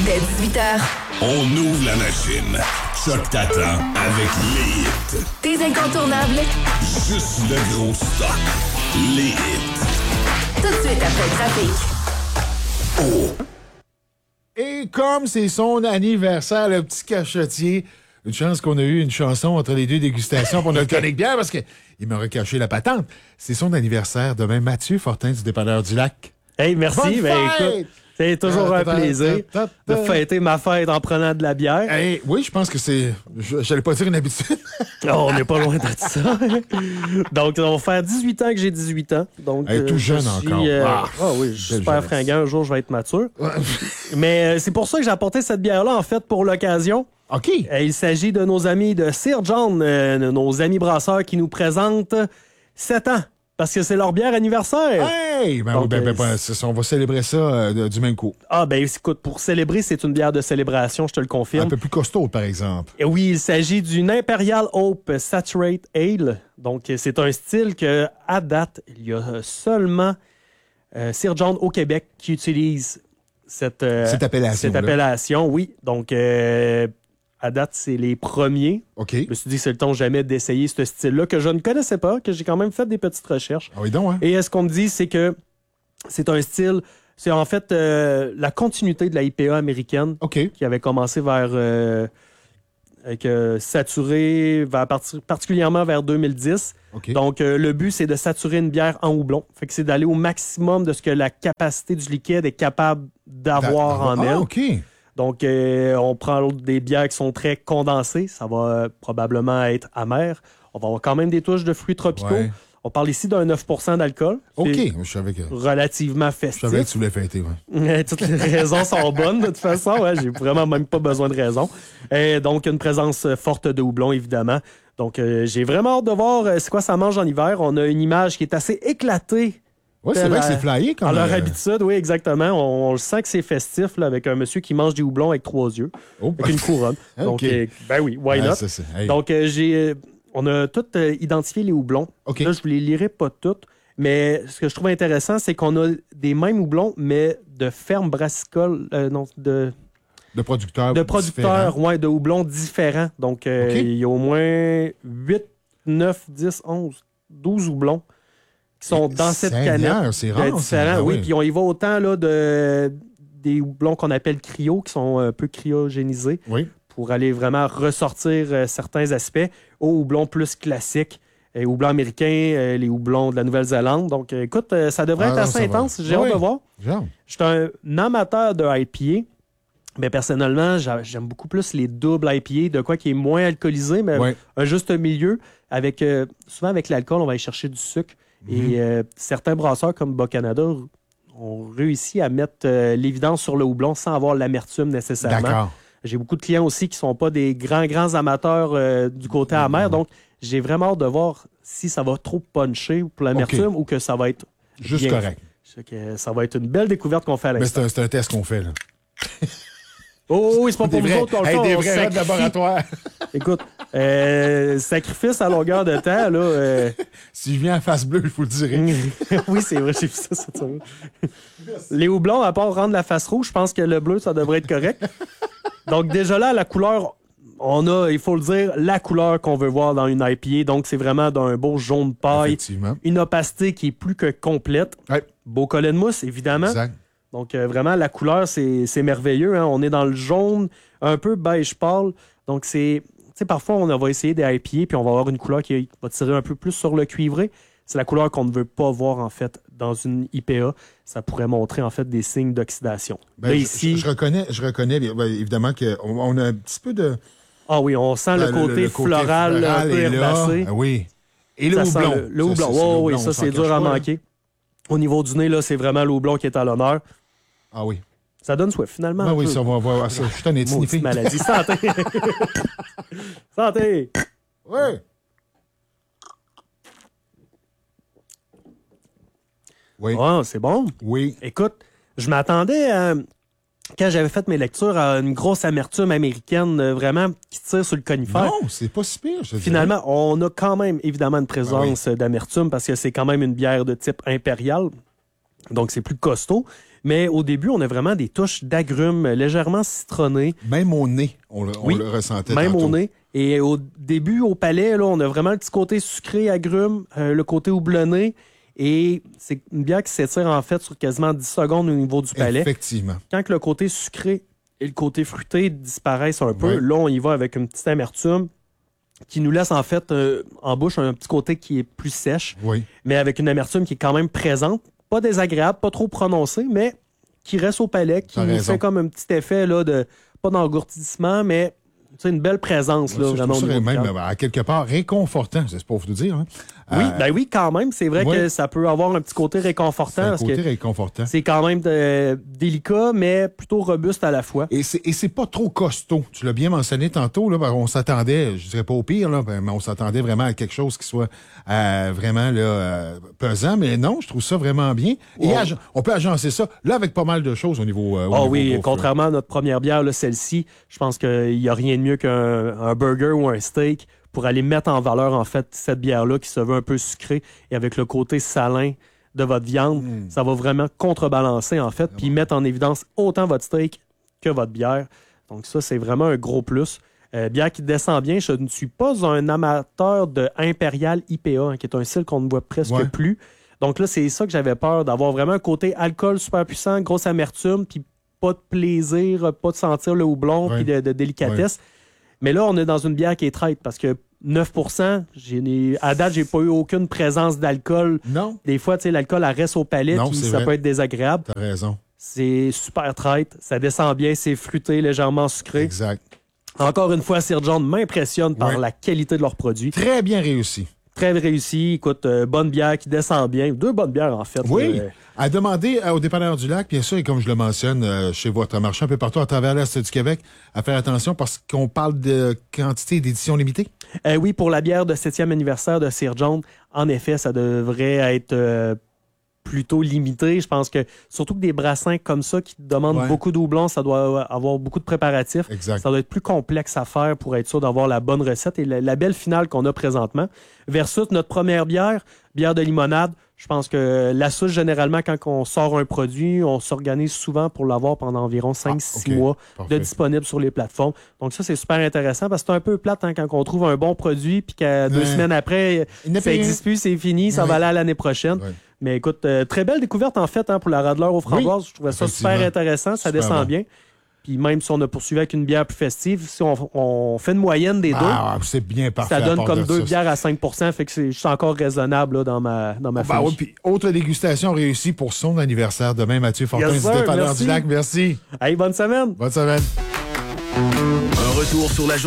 Dès 18h. On ouvre la machine. Choc t'attend avec les hits. Tes incontournables. Juste le gros stock. Les hits. Tout de suite après le trafic. Oh! Et comme c'est son anniversaire, le petit cachotier, une chance qu'on a eu une chanson entre les deux dégustations pour notre chronique bière parce qu'il m'aurait caché la patente. C'est son anniversaire demain. Mathieu Fortin du Dépanneur du Lac. Hey, merci. Bonne fête! Écoute, c'est toujours un plaisir de fêter ma fête en prenant de la bière. Hey, oui, je pense que c'est... J'allais pas dire une habitude. On n'est pas loin de ça. Donc, on va faire 18 ans que j'ai 18 ans. Donc, Hey, tout jeune encore. Oui, je suis super fringant. Un jour, je vais être mature. Mais c'est pour ça que j'ai apporté cette bière-là, en fait, pour l'occasion. OK. Il s'agit de nos amis de Sir John, nos amis brasseurs qui nous présentent 7 ans. Parce que c'est leur bière anniversaire. Hey! Ben, Donc, c'est ça, on va célébrer ça du même coup. Ah, ben écoute, pour célébrer, c'est une bière de célébration, je te le confirme. Un peu plus costaud, par exemple. Et oui, il s'agit d'une Imperial Hope Saturate Ale. Donc, c'est un style que, à date, il y a seulement Sir John au Québec qui utilise cette appellation. Oui, donc, à date, c'est les premiers. OK. Je me suis dit que c'est le temps jamais d'essayer ce style-là que je ne connaissais pas, que j'ai quand même fait des petites recherches. Ah oui, donc, hein? Et ce qu'on me dit, c'est que c'est un style... C'est en fait la continuité de la IPA américaine qui avait commencé vers... avec saturé particulièrement vers 2010. Okay. Donc, le but, c'est de saturer une bière en houblon. Fait que c'est d'aller au maximum de ce que la capacité du liquide est capable d'avoir en elle. OK. Donc, on prend des bières qui sont très condensées. Ça va probablement être amer. On va avoir quand même des touches de fruits tropicaux. Ouais. On parle ici d'un 9% d'alcool. OK. C'est Je savais que... relativement festif. Je savais que tu voulais fêter, ouais. Toutes les raisons sont bonnes, de toute façon. Ouais, j'ai vraiment même pas besoin de raison. Et donc, une présence forte de houblon, évidemment. Donc, j'ai vraiment hâte de voir c'est quoi ça mange en hiver. On a une image qui est assez éclatée. Oui, c'est vrai que c'est flyé comme... À leur habitude, oui, exactement. On le sent que c'est festif, là, avec un monsieur qui mange des houblons avec 3 yeux, avec une couronne. Donc, ben oui, why not? Hey. Donc, on a tous identifié les houblons. Okay. Là, je ne les lirai pas toutes, mais ce que je trouve intéressant, c'est qu'on a des mêmes houblons, mais de fermes brassicoles, de producteurs. De producteurs, ouais, de houblons différents. Donc, il y a au moins 8, 9, 10, 11, 12 houblons qui sont dans cette canette. C'est rare, différents. Oui, puis on y va autant là, des houblons qu'on appelle cryo, qui sont un peu cryogénisés, pour aller vraiment ressortir certains aspects, aux houblons plus classiques, houblons américains, les houblons de la Nouvelle-Zélande. Donc, écoute, ça devrait être assez intense. J'ai hâte de voir. Je suis un amateur de IPA. Mais personnellement, j'aime beaucoup plus les doubles IPA, de quoi qui est moins alcoolisé, mais un juste milieu. Souvent, avec l'alcool, on va aller chercher du sucre. Et certains brasseurs comme Bas-Canada ont réussi à mettre l'évidence sur le houblon sans avoir l'amertume nécessairement. D'accord. J'ai beaucoup de clients aussi qui ne sont pas des grands amateurs du côté amer. Donc, j'ai vraiment hâte de voir si ça va trop puncher pour l'amertume ou que ça va être juste bien correct. Ça va être une belle découverte qu'on fait à l'instant. Mais c'est un test qu'on fait, là. Oh oui, c'est pas pour nous autres qu'on le fait. Des vrais laboratoires. Écoute, sacrifice à longueur de temps, là. Si je viens en face bleue, je vous le dirai. Oui, c'est vrai, j'ai vu ça cette semaine. Les houblons, à part rendre la face rouge, je pense que le bleu, ça devrait être correct. Donc, déjà là, la couleur, on a, il faut le dire, la couleur qu'on veut voir dans une IPA. Donc, c'est vraiment d'un beau jaune paille. Une opacité qui est plus que complète. Ouais. Beau collet de mousse, évidemment. Exact. Donc, vraiment, la couleur, c'est merveilleux. Hein? On est dans le jaune, un peu beige pâle. Donc, tu sais, parfois, on va essayer des IPA, puis on va avoir une couleur qui va tirer un peu plus sur le cuivré. C'est la couleur qu'on ne veut pas voir, en fait, dans une IPA. Ça pourrait montrer, en fait, des signes d'oxydation. Ben, ici... je reconnais évidemment qu'on a un petit peu de... Ah oui, on sent le côté floral un peu herbacé. Oui. Et le houblon. Le houblon, oui, ça, c'est dur à manquer. Au niveau du nez, là, c'est vraiment le houblon qui est à l'honneur. Ah oui. Ça donne soif, finalement. Ah oui, ça, on va voir. Je suis un étinifé. Maladie. Santé! Santé! Oui! Oui. Oh, c'est bon. Oui. Écoute, je m'attendais à... Quand j'avais fait mes lectures, à une grosse amertume américaine, vraiment, qui tire sur le conifère. Non, c'est pas si pire, je dirais. Finalement, on a quand même, évidemment, une présence d'amertume parce que c'est quand même une bière de type impérial. Donc, c'est plus costaud. Mais au début, on a vraiment des touches d'agrumes légèrement citronnées. Même au nez, on le ressentait même tantôt. au nez. Et au début, au palais, là, on a vraiment le petit côté sucré, agrumes, le côté houblonné. Et c'est une bière qui s'étire en fait sur quasiment 10 secondes au niveau du palais. Effectivement. Quand que le côté sucré et le côté fruité disparaissent un peu, là, on y va avec une petite amertume qui nous laisse en fait en bouche un petit côté qui est plus sèche, mais avec une amertume qui est quand même présente. Pas désagréable, pas trop prononcée, mais qui reste au palais, qui nous fait comme un petit effet là, de pas d'engourdissement, mais une belle présence. Là, je trouve ça même à quelque part réconfortant, c'est pas vous le dire. Hein? Oui, quand même. C'est vrai que ça peut avoir un petit côté réconfortant. C'est quand même délicat, mais plutôt robuste à la fois. Et c'est pas trop costaud. Tu l'as bien mentionné tantôt. Là, on s'attendait, je dirais pas au pire, là, mais on s'attendait vraiment à quelque chose qui soit vraiment pesant. Mais non, je trouve ça vraiment bien. Et on peut agencer ça là avec pas mal de choses au niveau contrairement à notre première bière, là, celle-ci, je pense qu'il n'y a rien de mieux qu'un burger ou un steak pour aller mettre en valeur, en fait, cette bière-là qui se veut un peu sucrée et avec le côté salin de votre viande, ça va vraiment contrebalancer, en fait, puis mettre en évidence autant votre steak que votre bière. Donc ça, c'est vraiment un gros plus. Bière qui descend bien. Je ne suis pas un amateur de Imperial IPA, qui est un style qu'on ne voit presque plus. Donc là, c'est ça que j'avais peur, d'avoir vraiment un côté alcool super puissant, grosse amertume, puis pas de plaisir, pas de sentir le houblon, puis de délicatesse. Mais là, on est dans une bière qui est traite parce que 9%, à date, j'ai pas eu aucune présence d'alcool. Non. Des fois, tu sais, l'alcool, elle reste au palais, puis ça peut être désagréable. T'as raison. C'est super traite, ça descend bien, c'est fruité, légèrement sucré. Exact. Encore une fois, Sir John m'impressionne par la qualité de leurs produits. Très bien réussi. Très réussi. Écoute, bonne bière qui descend bien. 2 bonnes bières, en fait. Oui. À demander au dépanneur du lac, bien sûr, et comme je le mentionne chez votre marchand un peu partout à travers l'Est du Québec, à faire attention parce qu'on parle de quantité d'édition limitée. Oui, pour la bière de 7e anniversaire de Sir John, en effet, ça devrait être plutôt limité. Je pense que, surtout que des brassins comme ça qui demandent beaucoup de houblon, ça doit avoir beaucoup de préparatifs. Exact. Ça doit être plus complexe à faire pour être sûr d'avoir la bonne recette et la belle finale qu'on a présentement. Versus notre première bière de limonade. Je pense que la souche, généralement, quand on sort un produit, on s'organise souvent pour l'avoir pendant environ 5-6 mois de disponible sur les plateformes. Donc ça, c'est super intéressant parce que c'est un peu plate quand on trouve un bon produit puis qu'à 2 semaines après, ça n'existe plus, c'est fini, ça va aller à l'année prochaine. Oui. Mais écoute, très belle découverte en fait pour la Radler aux framboises. Je trouvais ça super intéressant, ça descend bien. Puis même si on a poursuivi avec une bière plus festive, si on fait une moyenne des deux, c'est bien parfait, ça donne comme 2 bières à 5%, fait que c'est encore raisonnable là, dans ma fiche. Puis autre dégustation réussie pour son anniversaire demain, Mathieu Fortin du dépanneur du lac. Merci. Hey, bonne semaine. Bonne semaine. Un retour sur la journée.